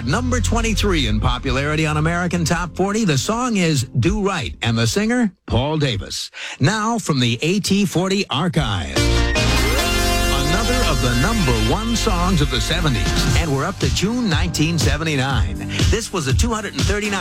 number 23 in popularity on American Top 40. The song is Do Right, and the singer, Paul Davis. Now from the AT40 archive. Another of the number one songs of the 70s, and we're up to June 1979. This was a 239